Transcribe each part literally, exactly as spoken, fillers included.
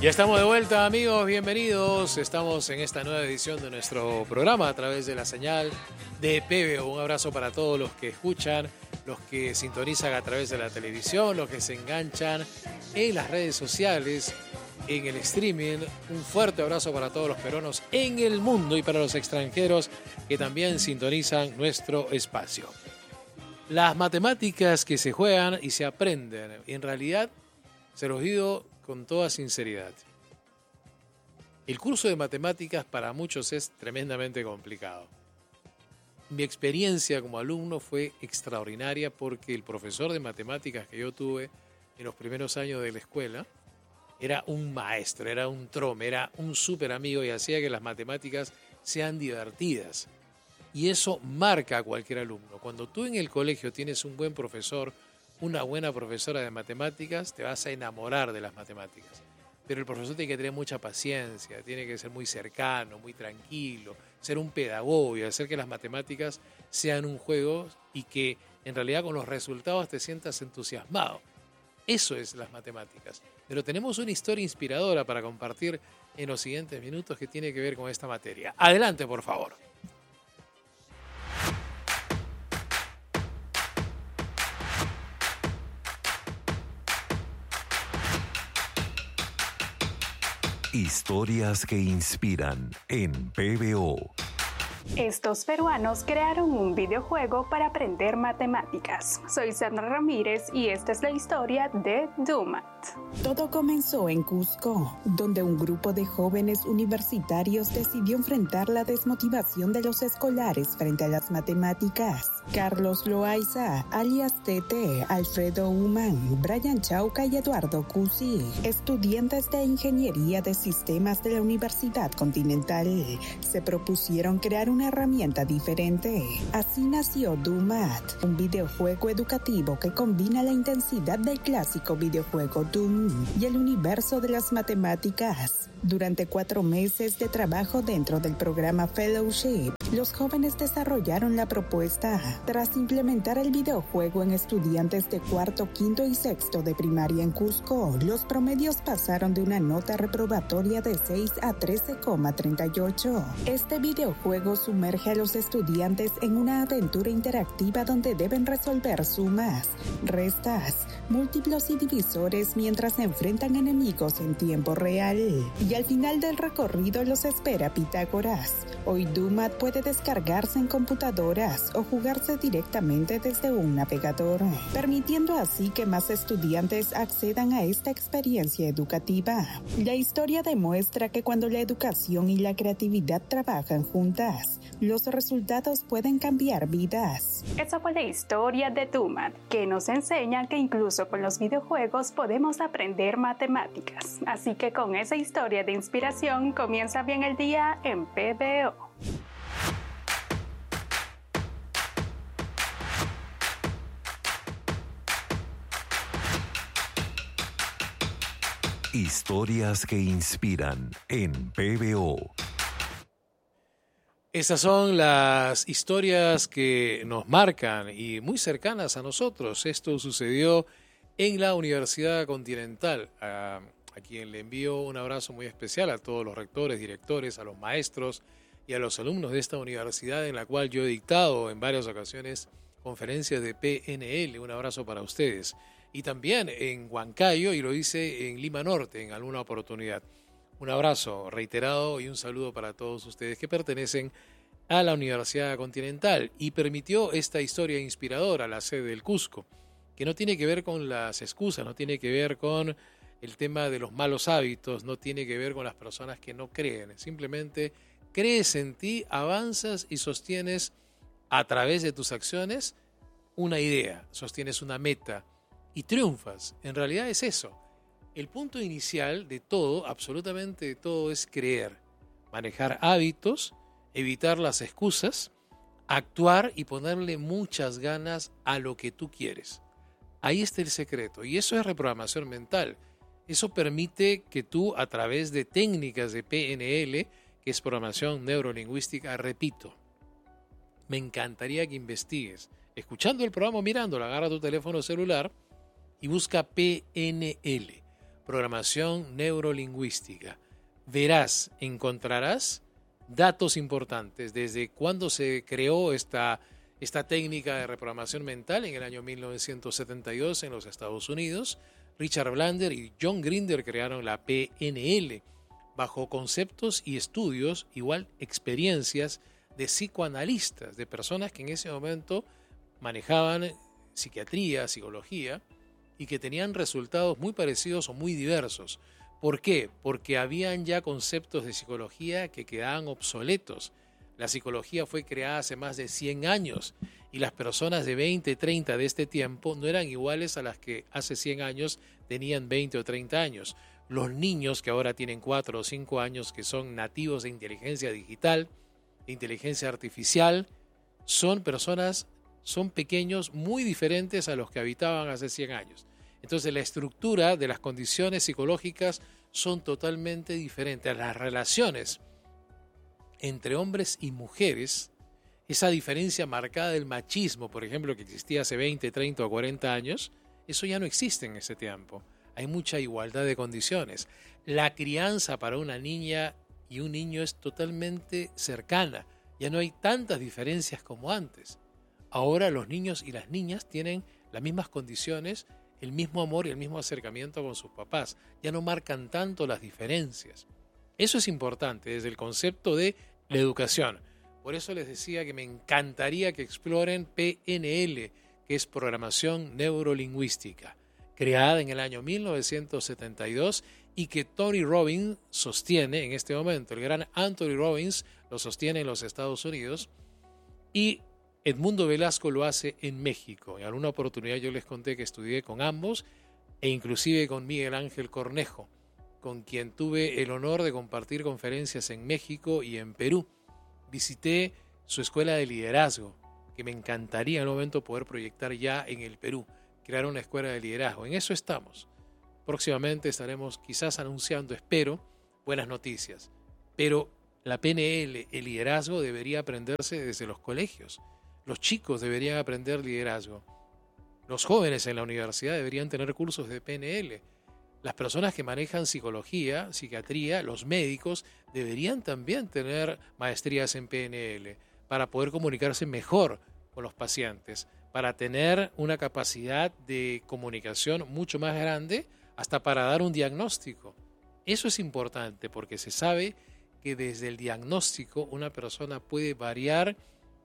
Ya estamos de vuelta, amigos, bienvenidos. Estamos en esta nueva edición de nuestro programa a través de la señal de P B O. Un abrazo para todos los que escuchan, los que sintonizan a través de la televisión, los que se enganchan en las redes sociales, en el streaming. Un fuerte abrazo para todos los peruanos en el mundo y para los extranjeros que también sintonizan nuestro espacio. Las matemáticas que se juegan y se aprenden, en realidad, se los digo con toda sinceridad. El curso de matemáticas para muchos es tremendamente complicado. Mi experiencia como alumno fue extraordinaria porque el profesor de matemáticas que yo tuve en los primeros años de la escuela era un maestro, era un trome, era un súper amigo y hacía que las matemáticas sean divertidas. Y eso marca a cualquier alumno. Cuando tú en el colegio tienes un buen profesor, una buena profesora de matemáticas, te vas a enamorar de las matemáticas. Pero el profesor tiene que tener mucha paciencia, tiene que ser muy cercano, muy tranquilo, ser un pedagogo y hacer que las matemáticas sean un juego y que en realidad con los resultados te sientas entusiasmado. Eso es las matemáticas. Pero tenemos una historia inspiradora para compartir en los siguientes minutos que tiene que ver con esta materia. Adelante, por favor. Historias que inspiran en P B O. Estos peruanos crearon un videojuego para aprender matemáticas. Soy Sandra Ramírez y esta es la historia de Dumat. Todo comenzó en Cusco, donde un grupo de jóvenes universitarios decidió enfrentar la desmotivación de los escolares frente a las matemáticas. Carlos Loaiza, alias Tete, Alfredo Human, Brian Chauca y Eduardo Cusi, estudiantes de Ingeniería de Sistemas de la Universidad Continental, se propusieron crear una herramienta diferente. Así nació Dumat, un videojuego educativo que combina la intensidad del clásico videojuego Doom y el universo de las matemáticas. Durante cuatro meses de trabajo dentro del programa Fellowship, los jóvenes desarrollaron la propuesta. Tras implementar el videojuego en estudiantes de cuarto, quinto y sexto de primaria en Cusco, los promedios pasaron de una nota reprobatoria de seis a trece coma treinta y ocho. Este videojuego sumerge a los estudiantes en una aventura interactiva donde deben resolver sumas, restas, múltiplos y divisores mientras se enfrentan enemigos en tiempo real. Y al final del recorrido los espera Pitágoras. Hoy Dumat puede descargarse en computadoras o jugarse directamente desde un navegador, permitiendo así que más estudiantes accedan a esta experiencia educativa. La historia demuestra que cuando la educación y la creatividad trabajan juntas, los resultados pueden cambiar vidas. Esa fue la historia de Dumat, que nos enseña que incluso con los videojuegos podemos aprender matemáticas. Así que con esa historia de inspiración comienza bien el día en P B O. Historias que inspiran en P B O. Estas son las historias que nos marcan y muy cercanas a nosotros. Esto sucedió en la Universidad Continental, a, a quien le envío un abrazo muy especial a todos los rectores, directores, a los maestros y a los alumnos de esta universidad en la cual yo he dictado en varias ocasiones conferencias de P N L. Un abrazo para ustedes. Y también en Huancayo, y lo hice en Lima Norte en alguna oportunidad. Un abrazo reiterado y un saludo para todos ustedes que pertenecen a la Universidad Continental. Y permitió esta historia inspiradora, la sede del Cusco, que no tiene que ver con las excusas, no tiene que ver con el tema de los malos hábitos, no tiene que ver con las personas que no creen. Simplemente crees en ti, avanzas y sostienes a través de tus acciones una idea, sostienes una meta y triunfas. En realidad es eso. El punto inicial de todo, absolutamente de todo, es creer, manejar hábitos, evitar las excusas, actuar y ponerle muchas ganas a lo que tú quieres. Ahí está el secreto. Y eso es reprogramación mental. Eso permite que tú, a través de técnicas de P N L, que es programación neurolingüística, repito, me encantaría que investigues. Escuchando el programa, mirándolo, agarra tu teléfono celular y busca P N L. programación neurolingüística. Verás, encontrarás datos importantes desde cuándo se creó esta, esta técnica de reprogramación mental en el año mil novecientos setenta y dos en los Estados Unidos. Richard Blander y John Grinder crearon la P N L bajo conceptos y estudios, igual experiencias de psicoanalistas, de personas que en ese momento manejaban psiquiatría, psicología, y que tenían resultados muy parecidos o muy diversos. ¿Por qué? Porque habían ya conceptos de psicología que quedaban obsoletos. La psicología fue creada hace más de cien años y las personas de veinte, treinta de este tiempo no eran iguales a las que hace cien años tenían veinte o treinta años. Los niños que ahora tienen cuatro o cinco años, que son nativos de inteligencia digital, de inteligencia artificial, son personas, son pequeños muy diferentes a los que habitaban hace cien años. Entonces la estructura de las condiciones psicológicas son totalmente diferentes. Las relaciones entre hombres y mujeres, esa diferencia marcada del machismo, por ejemplo, que existía hace veinte, treinta o cuarenta años, eso ya no existe en ese tiempo. Hay mucha igualdad de condiciones. La crianza para una niña y un niño es totalmente cercana. Ya no hay tantas diferencias como antes. Ahora los niños y las niñas tienen las mismas condiciones, el mismo amor y el mismo acercamiento con sus papás. Ya no marcan tanto las diferencias. Eso es importante desde el concepto de la educación. Por eso les decía que me encantaría que exploren P N L, que es programación neurolingüística, creada en el año mil novecientos setenta y dos y que Tony Robbins sostiene en este momento. El gran Anthony Robbins lo sostiene en los Estados Unidos y Edmundo Velasco lo hace en México. En alguna oportunidad yo les conté que estudié con ambos e inclusive con Miguel Ángel Cornejo, con quien tuve el honor de compartir conferencias en México y en Perú. Visité su escuela de liderazgo, que me encantaría en el momento poder proyectar ya en el Perú, crear una escuela de liderazgo. En eso estamos. Próximamente estaremos quizás anunciando, espero, buenas noticias. Pero la P N L, el liderazgo, debería aprenderse desde los colegios. Los chicos deberían aprender liderazgo. Los jóvenes en la universidad deberían tener cursos de P N L. Las personas que manejan psicología, psiquiatría, los médicos, deberían también tener maestrías en P N L para poder comunicarse mejor con los pacientes, para tener una capacidad de comunicación mucho más grande, hasta para dar un diagnóstico. Eso es importante porque se sabe que desde el diagnóstico una persona puede variar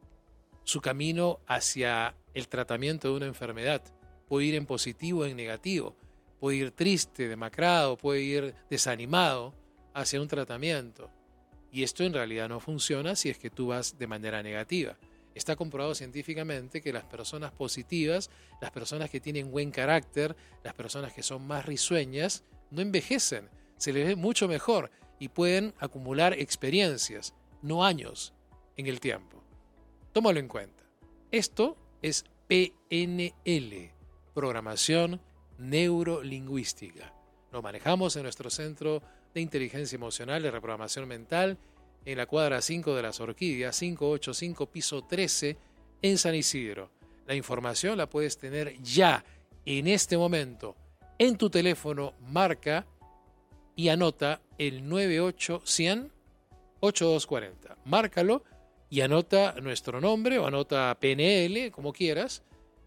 su camino hacia el tratamiento de una enfermedad. Puede ir en positivo o en negativo. Puede ir triste, demacrado, puede ir desanimado hacia un tratamiento. Y esto en realidad no funciona si es que tú vas de manera negativa. Está comprobado científicamente que las personas positivas, las personas que tienen buen carácter, las personas que son más risueñas, no envejecen, se les ve mucho mejor y pueden acumular experiencias, no años, en el tiempo. Tómalo en cuenta. Esto es P N L, programación neurolingüística. Lo manejamos en nuestro Centro de Inteligencia Emocional de Reprogramación Mental en la cuadra cinco de las Orquídeas, quinientos ochenta y cinco, piso trece, en San Isidro. La información la puedes tener ya, en este momento, en tu teléfono. Marca y anota el nueve ocho cien, ochenta y dos cuarenta. Márcalo y anota nuestro nombre o anota P N L, como quieras,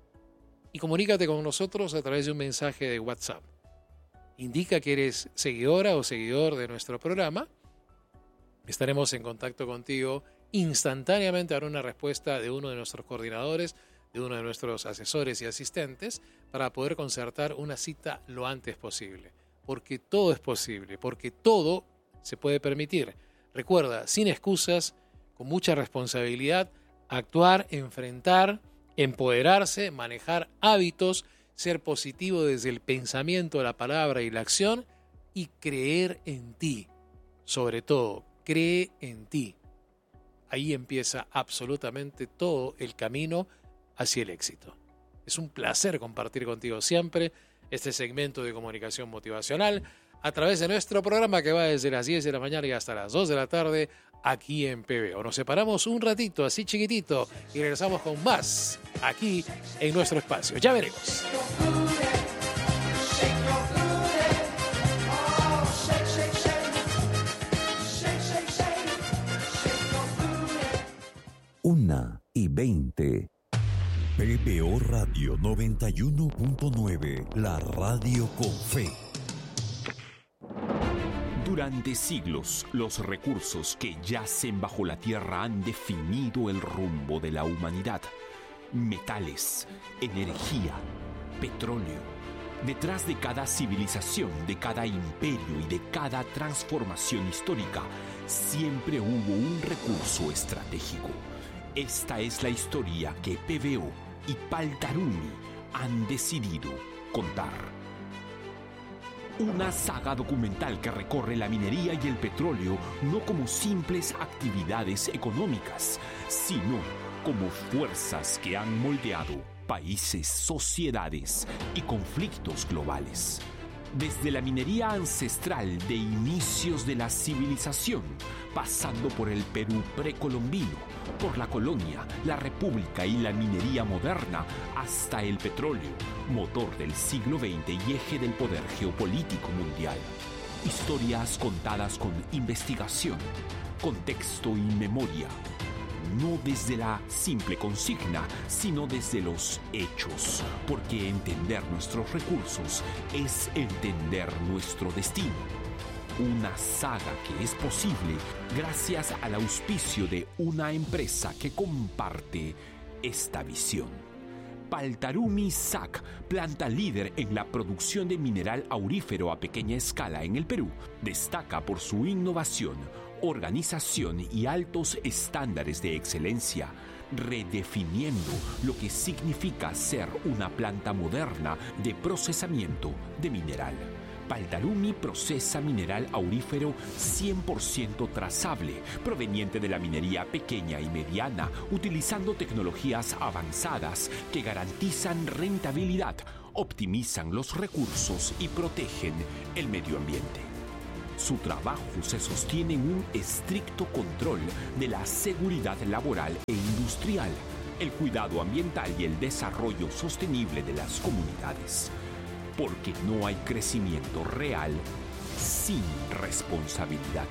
y comunícate con nosotros a través de un mensaje de WhatsApp. Indica que eres seguidora o seguidor de nuestro programa. Estaremos en contacto contigo instantáneamente. Hará una respuesta de uno de nuestros coordinadores, de uno de nuestros asesores y asistentes, para poder concertar una cita lo antes posible. Porque todo es posible, porque todo se puede permitir. Recuerda, sin excusas, con mucha responsabilidad, actuar, enfrentar, empoderarse, manejar hábitos, ser positivo desde el pensamiento, la palabra y la acción, y creer en ti. Sobre todo, cree en ti. Ahí empieza absolutamente todo el camino hacia el éxito. Es un placer compartir contigo siempre este segmento de comunicación motivacional a través de nuestro programa que va desde las diez de la mañana y hasta las dos de la tarde aquí en P B O. Nos separamos un ratito, así chiquitito, y regresamos con más aquí en nuestro espacio. Ya veremos. ambiente. P B O Radio noventa y uno punto nueve, la radio con fe. Durante siglos, los recursos que yacen bajo la tierra han definido el rumbo de la humanidad. Metales, energía, petróleo. Detrás de cada civilización, de cada imperio y de cada transformación histórica, siempre hubo un recurso estratégico. Esta es la historia que P B O y Paltarumi han decidido contar. Una saga documental que recorre la minería y el petróleo no como simples actividades económicas, sino como fuerzas que han moldeado países, sociedades y conflictos globales. Desde la minería ancestral de inicios de la civilización, pasando por el Perú precolombino, por la colonia, la república y la minería moderna, hasta el petróleo, motor del siglo veinte y eje del poder geopolítico mundial. Historias contadas con investigación, contexto y memoria. No desde la simple consigna, sino desde los hechos, porque entender nuestros recursos es entender nuestro destino. Una saga que es posible gracias al auspicio de una empresa que comparte esta visión. Paltarumi S A C, planta líder en la producción de mineral aurífero a pequeña escala en el Perú, destaca por su innovación, organización y altos estándares de excelencia, redefiniendo lo que significa ser una planta moderna de procesamiento de mineral. Paltarumi procesa mineral aurífero cien por ciento trazable, proveniente de la minería pequeña y mediana, utilizando tecnologías avanzadas que garantizan rentabilidad, optimizan los recursos y protegen el medio ambiente. Su trabajo se sostiene en un estricto control de la seguridad laboral e industrial, el cuidado ambiental y el desarrollo sostenible de las comunidades. Porque no hay crecimiento real sin responsabilidad.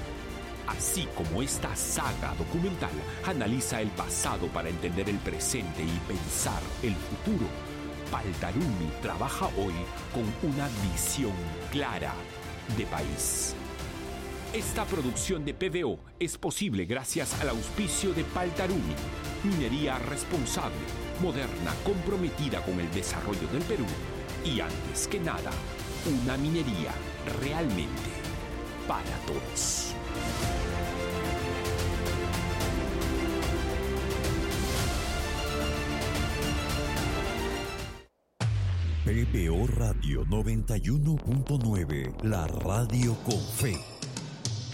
Así como esta saga documental analiza el pasado para entender el presente y pensar el futuro, Paltarumi trabaja hoy con una visión clara de país. Esta producción de P B O es posible gracias al auspicio de Paltarumi, minería responsable, moderna, comprometida con el desarrollo del Perú y, antes que nada, una minería realmente para todos. P B O Radio noventa y uno punto nueve, la radio con fe.